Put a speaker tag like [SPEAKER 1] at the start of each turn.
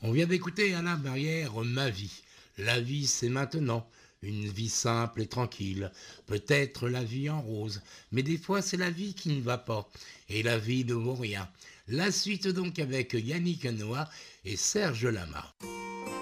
[SPEAKER 1] On vient d'écouter Alain Barrière, Ma vie. La vie, c'est maintenant. Une vie simple et tranquille. Peut-être la vie en rose. Mais des fois, c'est la vie qui ne va pas. Et la vie ne vaut rien. La suite donc avec Yannick Noah et Serge Lama.